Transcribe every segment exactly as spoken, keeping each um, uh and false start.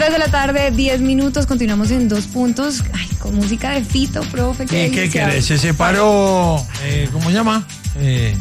tres de la tarde, diez minutos, continuamos en Dos Puntos. Ay, con música de Fito, profe. ¿Qué, ¿qué querés? Se separó, eh, ¿cómo se llama? Eh,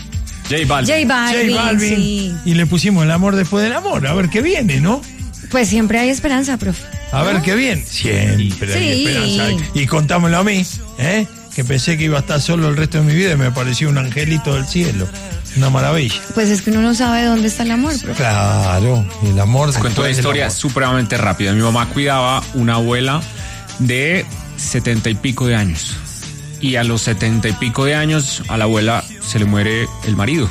J Balvin. J Balvin, J Balvin. Sí. Y le pusimos el amor después del amor. A ver qué viene, ¿no? Pues siempre hay esperanza, profe. A ver qué viene. Siempre hay Sí. esperanza. Y contámoslo a mí, ¿eh? Que pensé que iba a estar solo el resto de mi vida y me pareció un angelito del cielo. Una maravilla. Pues es que uno no sabe dónde está el amor, profe. Claro, el amor. Les cuento una historia supremamente rápida. Mi mamá cuidaba una abuela de setenta y pico de años. Y a los setenta y pico de años a la abuela se le muere el marido.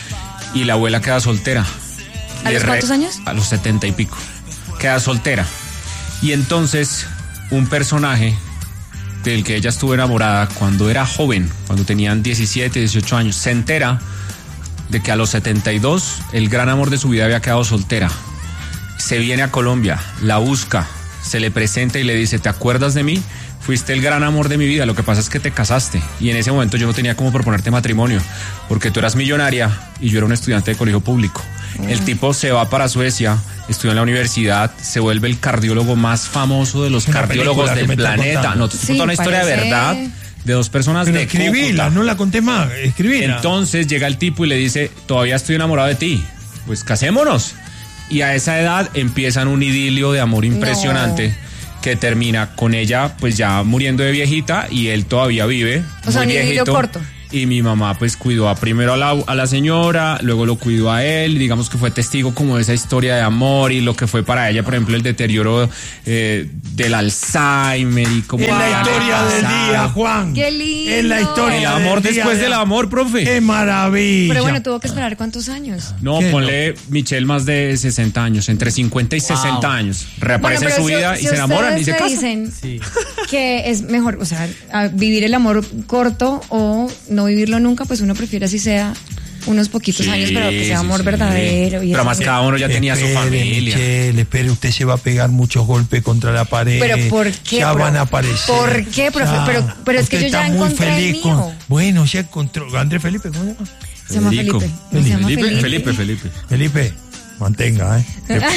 Y la abuela queda soltera. ¿A Le los re- cuántos años? A los setenta y pico. Queda soltera. Y entonces un personaje del que ella estuvo enamorada cuando era joven, cuando tenían diecisiete, dieciocho años, se entera de que a los setenta y dos el gran amor de su vida había quedado soltera. Se viene a Colombia, la busca, se le presenta y le dice: ¿te acuerdas de mí? Fuiste el gran amor de mi vida, lo que pasa es que te casaste. Y en ese momento yo no tenía cómo proponerte matrimonio, porque tú eras millonaria y yo era un estudiante de colegio público. Mm. El tipo se va para Suecia, estudia en la universidad, se vuelve el cardiólogo más famoso de los Una cardiólogos película que del me está planeta. contando. No, te Sí, cuento una historia de parece- verdad de dos personas Pero de escribíla, Cúcuta. no la conté más, escribíla. Entonces llega el tipo y le dice: todavía estoy enamorado de ti, pues casémonos. Y a esa edad empiezan un idilio de amor impresionante. No. Que termina con ella pues ya muriendo de viejita y él todavía vive. O sea, muy un idilio viejito. corto. Y mi mamá pues cuidó a primero a la, a la señora, luego lo cuidó a él, digamos que fue testigo como de esa historia de amor y lo que fue para ella, por ejemplo, el deterioro eh, del Alzheimer y como... Es la ya historia le del pasaba. día, Juan. ¡Qué lindo! Es la historia El del amor día después de- del amor, profe. ¡Qué maravilla! Pero bueno, tuvo que esperar ¿cuántos años? No, ¿Qué ponle Michelle más de sesenta años, entre cincuenta y sesenta años. Reaparece Bueno, en su pero vida si- y si se enamoran y ustedes se me casan. dicen que es mejor, o sea, a vivir el amor corto o no vivirlo nunca, pues uno prefiere así sea unos poquitos Sí, años, pero que sea sí, amor sí. verdadero. Y Pero eso. más cada uno ya tenía su Espere, familia. Michelle, espere, usted se va a pegar muchos golpes contra la pared. Pero ¿por qué, Ya bro? van a aparecer. ¿Por qué, profe? Ya. Pero- pero es que Usted yo ya está muy encontré el feliz mío. con- Bueno, ya encontró. Andrés Felipe, ¿cómo se llama? Se llama Federico. Felipe. Se llama Felipe, Felipe. Felipe, Felipe. Felipe, mantenga, ¿eh?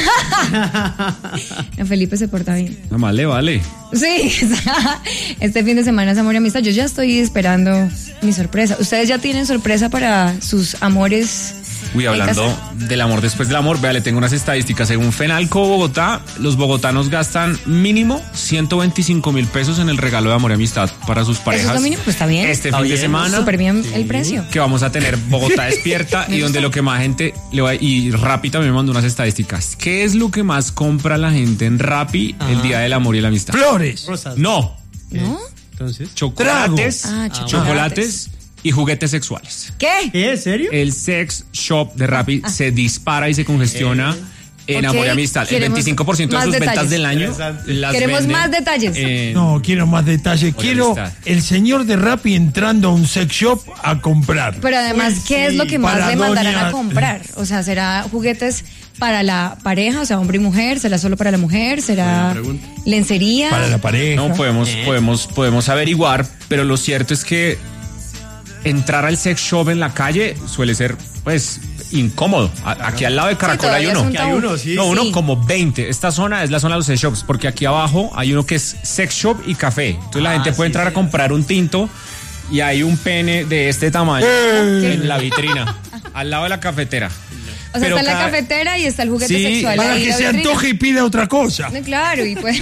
No, Felipe se porta bien. No, vale, vale. Sí, este fin de semana es amor y amistad. Yo ya estoy esperando mi sorpresa. ¿Ustedes ya tienen sorpresa para sus amores? Uy, en hablando casa? del amor después del amor, vea, le tengo unas estadísticas. Según Fenalco Bogotá, los bogotanos gastan mínimo ciento veinticinco mil pesos en el regalo de amor y amistad para sus parejas. ¿Eso es lo mínimo? Pues está bien. Este Está fin de bien. semana. Súper bien el precio. Que vamos a tener Bogotá despierta y donde lo que más gente le va, y Rappi también me mandó unas estadísticas. ¿Qué es lo que más compra la gente en Rappi el día del amor y la amistad? Flores. No, ¿No? Entonces, chocolates, Ah, chocolates, chocolates. y juguetes sexuales. ¿Qué? ¿qué? ¿En serio? El sex shop de Rappi se dispara y se congestiona en Ok, amor y amistad. El queremos veinticinco por ciento de más sus ventas detalles. del año Interesante. las Queremos venden más detalles. en- No, quiero más detalles. Oye, Quiero amistad. el señor de Rappi entrando a un sex shop a comprar. Pero además, Pues ¿qué es sí, lo que más para le mandarán doña- a comprar? O sea, ¿será juguetes para la pareja, o sea, hombre y mujer? ¿Será solo para la mujer? ¿Será lencería? Para la pareja. No, podemos, podemos, podemos averiguar, pero lo cierto es que entrar al sex shop en la calle suele ser, pues, incómodo. A- Aquí al lado de Caracol hay todavía es uno. un Que hay tabú. uno, sí. No, uno Sí. como veinte. Esta zona es la zona de los sex shops, porque aquí abajo hay uno que es sex shop y café. Entonces la Ah, gente puede sí, entrar sí. a comprar un tinto y hay un pene de este tamaño en la vitrina, al lado de la cafetera. O sea, Pero está la cada- cafetera y está el juguete Sí, sexual. Para ahí que en la se vitrina. antoje y pida otra cosa. No, claro, y pues...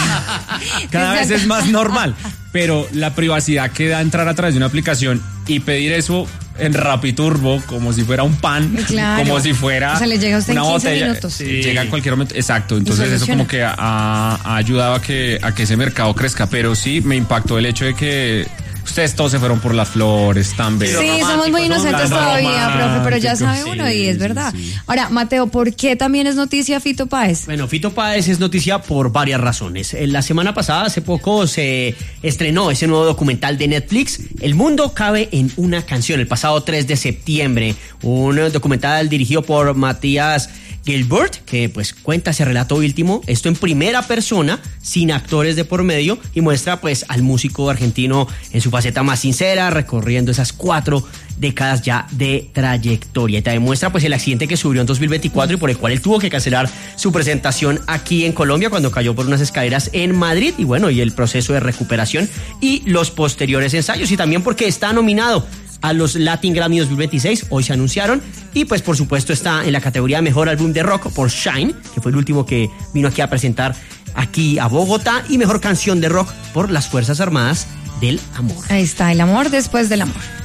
Cada vez es más normal, pero la privacidad que da entrar a través de una aplicación y pedir eso en Rapiturbo como si fuera un pan, Claro. como si fuera O sea, le llega a usted en una quince botella. minutos. Sí, llega en cualquier momento, exacto. Entonces eso soluciona. como que ha, ha ayudado a que, a que ese mercado crezca, pero sí me impactó el hecho de que ustedes todos se fueron por las flores, tan bellos. Sí, somos muy inocentes tan todavía, profe, pero ya sabe románticos. uno y Sí, es sí, verdad. sí. Ahora, Mateo, ¿por qué también es noticia Fito Páez? Bueno, Fito Páez es noticia por varias razones. En la semana pasada, hace poco, se estrenó ese nuevo documental de Netflix, El mundo cabe en una canción, el pasado tres de septiembre. Un documental dirigido por Matías Gilbert, que pues cuenta ese relato último, esto en primera persona, sin actores de por medio, y muestra pues al músico argentino en su faceta más sincera, recorriendo esas cuatro décadas ya de trayectoria. Y te demuestra pues el accidente que sufrió en dos mil veinticuatro y por el cual él tuvo que cancelar su presentación aquí en Colombia cuando cayó por unas escaleras en Madrid, y bueno, y el proceso de recuperación y los posteriores ensayos, y también porque está nominado a los Latin Grammy dos mil veintiséis, hoy se anunciaron, y pues por supuesto está en la categoría Mejor Álbum de Rock por Shine, que fue el último que vino aquí a presentar aquí a Bogotá, y Mejor Canción de Rock por Las Fuerzas Armadas del Amor. Ahí está, el amor después del amor.